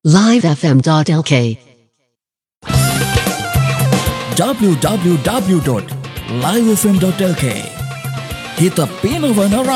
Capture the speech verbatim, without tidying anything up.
live f m dot l k. w w w dot live f m dot l k. Kita pinakawanara